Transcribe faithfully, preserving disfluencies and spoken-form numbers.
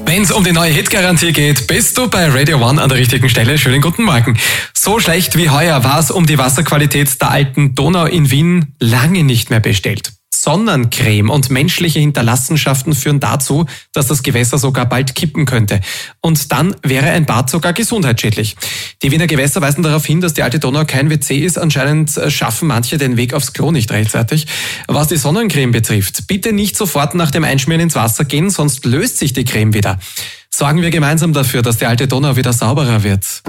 Wenn es um die neue Hitgarantie geht, bist du bei Radio One an der richtigen Stelle. Schönen guten Morgen. So schlecht wie heuer war es um die Wasserqualität der alten Donau in Wien lange nicht mehr bestellt. Sonnencreme und menschliche Hinterlassenschaften führen dazu, dass das Gewässer sogar bald kippen könnte. Und dann wäre ein Bad sogar gesundheitsschädlich. Die Wiener Gewässer weisen darauf hin, dass die alte Donau kein W C ist. Anscheinend schaffen manche den Weg aufs Klo nicht rechtzeitig. Was die Sonnencreme betrifft, bitte nicht sofort nach dem Einschmieren ins Wasser gehen, sonst löst sich die Creme wieder. Sorgen wir gemeinsam dafür, dass die alte Donau wieder sauberer wird.